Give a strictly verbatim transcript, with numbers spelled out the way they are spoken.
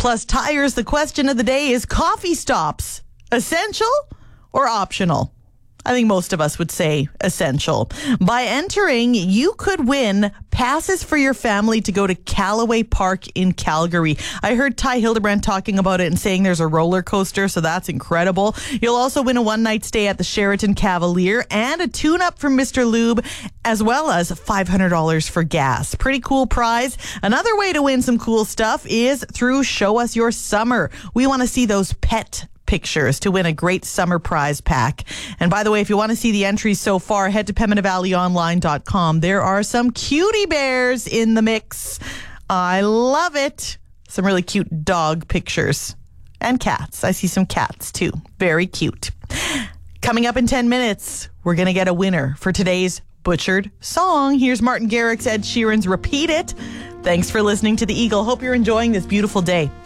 Plus Tires, the question of the day is coffee stops, essential or optional? I think most of us would say essential. By entering, you could win passes for your family to go to Callaway Park in Calgary. I heard Ty Hildebrand talking about it and saying there's a roller coaster, so that's incredible. You'll also win a one-night stay at the Sheraton Cavalier and a tune-up from Mister Lube, as well as five hundred dollars for gas. Pretty cool prize. Another way to win some cool stuff is through Show Us Your Summer. We want to see those pet pictures to win a great summer prize pack. And by the way, if you want to see the entries so far, head to Pembina Valley Online dot com. There are some cutie bears in the mix. I love it. Some really cute dog pictures. And cats. I see some cats too. Very cute. Coming up in ten minutes, we're going to get a winner for today's Butchered song. Here's Martin Garrix's Ed Sheeran's Repeat It. Thanks for listening to The Eagle. Hope you're enjoying this beautiful day.